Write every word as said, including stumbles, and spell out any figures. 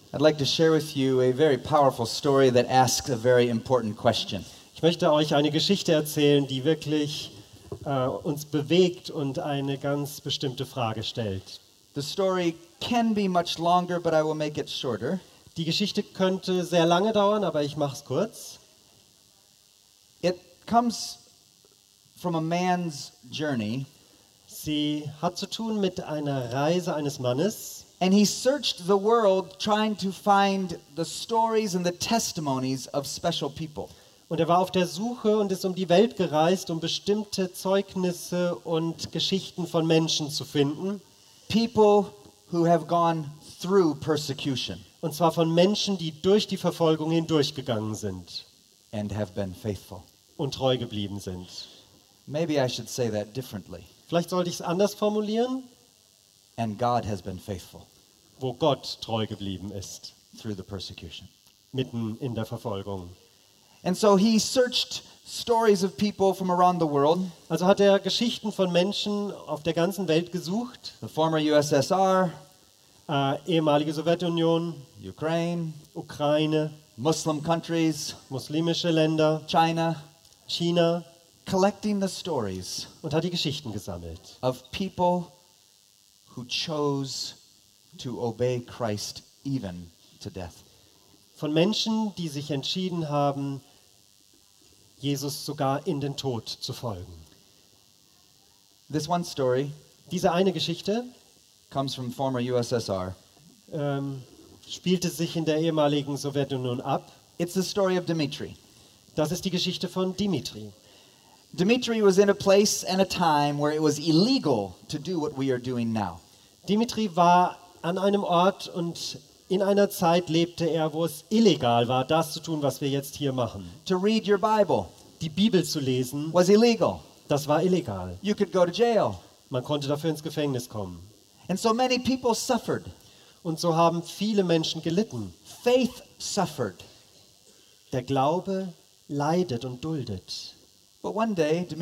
I'd like to share with you a very powerful story that asks a very important question. Ich möchte euch eine Geschichte erzählen, die wirklich äh, uns bewegt und eine ganz bestimmte Frage stellt. The story can be much longer, but I will make it shorter. Die Geschichte könnte sehr lange dauern, aber ich mache es kurz. It comes from a man's journey, Sie hat zu tun mit einer Reise eines Mannes. and he searched the world trying to find the stories and the testimonies of special people. Und er war auf der Suche und ist um die Welt gereist, um bestimmte Zeugnisse und Geschichten von Menschen zu finden. People who have gone through persecution Und zwar von Menschen, die durch die Verfolgung hindurchgegangen sind and have been faithful. und treu geblieben sind. Maybe I should say that differently. Vielleicht sollte ich es anders formulieren, And God has been faithful wo Gott treu geblieben ist, through the persecution. mitten in der Verfolgung. And so he searched stories of people from around the world, Also hat er Geschichten von Menschen auf der ganzen Welt gesucht, the former U S S R, äh, ehemalige Sowjetunion, Ukraine, Ukraine, Muslim countries, muslimische Länder, China, China collecting the stories und hat die Geschichten gesammelt. of people who chose to obey Christ even to death. Von Menschen, die sich entschieden haben, Jesus sogar in den Tod zu folgen. This one story Diese eine Geschichte comes from former U S S R. ähm, spielte sich in der ehemaligen Sowjetunion ab. It's the story of Dmitri. Das ist die Geschichte von Dimitri. Dmitri was in a place and a time where it was illegal to do what we are doing now. Dimitri war an einem Ort und in einer Zeit lebte er, wo es illegal war, das zu tun, was wir jetzt hier machen. To read your Bible Die Bibel zu lesen, was illegal. das war illegal. You could go to jail. Man konnte dafür ins Gefängnis kommen. And so many people suffered. Und so haben viele Menschen gelitten. Faith suffered. Der Glaube leidet und duldet. But one day,